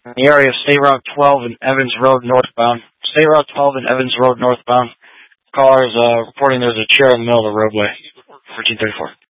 in the area of State Route 12 and Evans Road northbound. State Route 12 and Evans Road northbound. Caller is reporting there's a chair in the middle of the roadway. 1434.